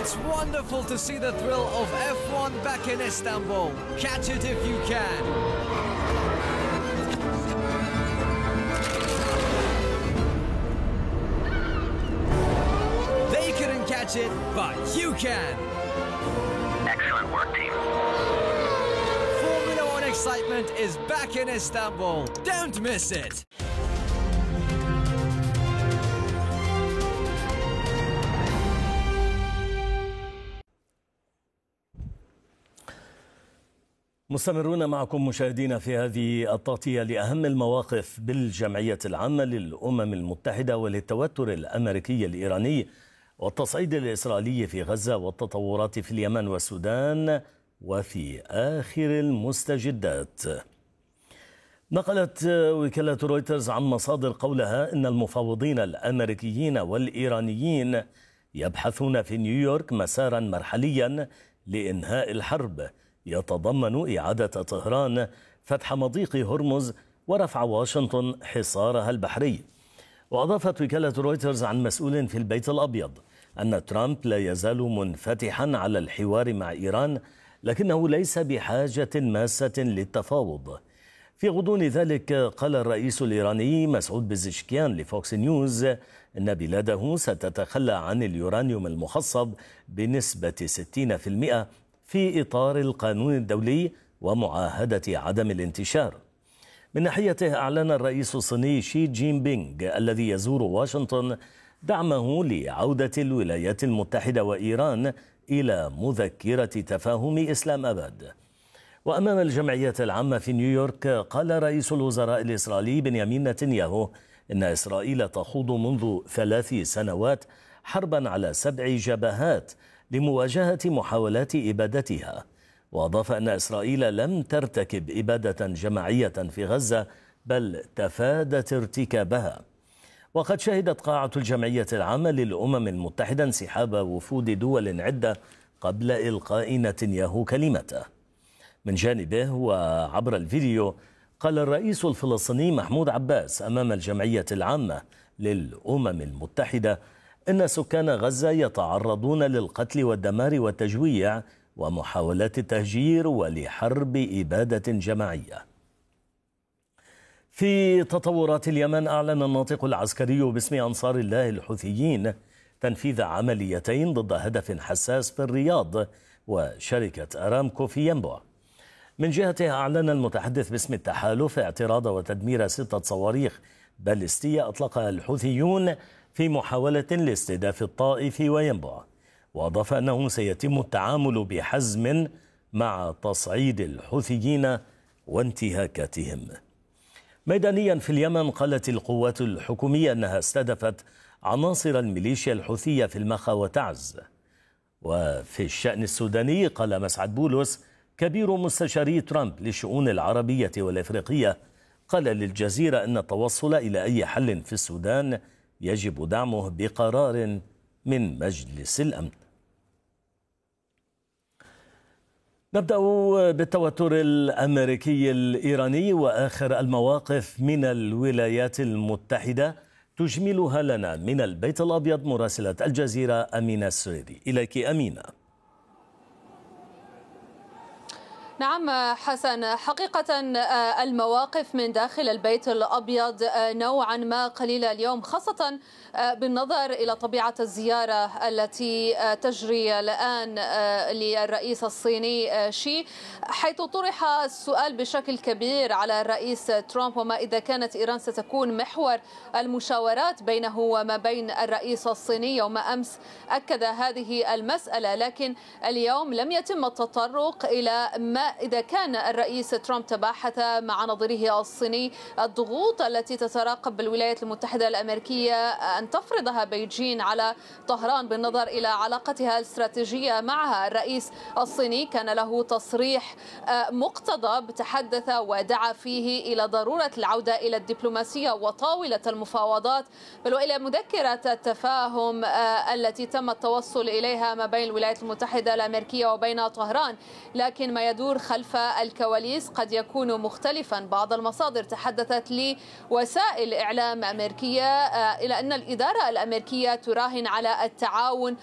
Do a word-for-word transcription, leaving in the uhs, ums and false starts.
It's wonderful to see the thrill of F one back in Istanbul. Catch it if you can. They couldn't catch it, but you can. Excellent work, team. Formula One excitement is back in Istanbul. Don't miss it. مستمرون معكم مشاهدينا في هذه التغطية لأهم المواقف بالجمعية العامة للأمم المتحدة وللتوتر الأمريكي الإيراني والتصعيد الإسرائيلي في غزة والتطورات في اليمن والسودان وفي آخر المستجدات. نقلت وكالة رويترز عن مصادر قولها إن المفاوضين الأمريكيين والإيرانيين يبحثون في نيويورك مسارا مرحليا لإنهاء الحرب يتضمن إعادة طهران فتح مضيق هرمز ورفع واشنطن حصارها البحري. وأضافت وكالة رويترز عن مسؤول في البيت الأبيض أن ترامب لا يزال منفتحا على الحوار مع إيران لكنه ليس بحاجة ماسة للتفاوض. في غضون ذلك قال الرئيس الإيراني مسعود بزشكيان لفوكس نيوز إن بلاده ستتخلى عن اليورانيوم المخصب بنسبة ستين بالمئة في إطار القانون الدولي ومعاهدة عدم الانتشار. من ناحيته أعلن الرئيس الصيني شي جين بينغ الذي يزور واشنطن دعمه لعودة الولايات المتحدة وإيران إلى مذكرة تفاهم إسلام أباد. وأمام الجمعية العامة في نيويورك قال رئيس الوزراء الإسرائيلي بنيامين نتنياهو إن إسرائيل تخوض منذ ثلاث سنوات حربا على سبع جبهات لمواجهة محاولات إبادتها. وأضاف أن إسرائيل لم ترتكب إبادة جماعية في غزة بل تفادت ارتكابها. وقد شهدت قاعة الجمعية العامة للأمم المتحدة انسحاب وفود دول عدة قبل إلقاء نتنياهو كلمته. من جانبه وعبر الفيديو قال الرئيس الفلسطيني محمود عباس أمام الجمعية العامة للأمم المتحدة إن سكان غزة يتعرضون للقتل والدمار والتجويع ومحاولات التهجير ولحرب إبادة جماعية. في تطورات اليمن أعلن الناطق العسكري باسم أنصار الله الحوثيين تنفيذ عمليتين ضد هدف حساس في الرياض وشركة أرامكو في ينبع. من جهته أعلن المتحدث باسم التحالف اعتراض وتدمير ستة صواريخ باليستية أطلقها الحوثيون في محاولة لاستهداف الطائف وينبع. وأضاف أنه سيتم التعامل بحزم مع تصعيد الحوثيين وانتهاكاتهم. ميدانيا في اليمن قالت القوات الحكومية أنها استهدفت عناصر الميليشيا الحوثية في المخا وتعز. وفي الشأن السوداني قال مسعد بولس كبير مستشاري ترامب للشؤون العربية والإفريقية قال للجزيرة أن التوصل إلى أي حل في السودان يجب دعمه بقرار من مجلس الأمن. نبدأ بالتوتر الأمريكي الإيراني وآخر المواقف من الولايات المتحدة تجملها لنا من البيت الأبيض مراسلة الجزيرة أمينة السريري. إليك أمينة. نعم حسن، حقيقة المواقف من داخل البيت الأبيض نوعا ما قليلة اليوم، خاصة بالنظر إلى طبيعة الزيارة التي تجري الآن للرئيس الصيني شي، حيث طرح السؤال بشكل كبير على الرئيس ترامب وما إذا كانت إيران ستكون محور المشاورات بينه وما بين الرئيس الصيني. يوم أمس أكد هذه المسألة، لكن اليوم لم يتم التطرق إلى ما إذا كان الرئيس ترامب تباحث مع نظيره الصيني الضغوط التي تتراقب الولايات المتحدة الأمريكية أن تفرضها بيجين على طهران بالنظر إلى علاقتها الاستراتيجية معها. الرئيس الصيني كان له تصريح مقتضب تحدث ودعا فيه إلى ضرورة العودة إلى الدبلوماسية وطاولة المفاوضات، بل وإلى مذكرة التفاهم التي تم التوصل إليها ما بين الولايات المتحدة الأمريكية وبين طهران. لكن ما يدور خلف الكواليس قد يكون مختلفا. بعض المصادر تحدثت لوسائل إعلام أمريكية إلى أن الإدارة الأمريكية تراهن على التعاون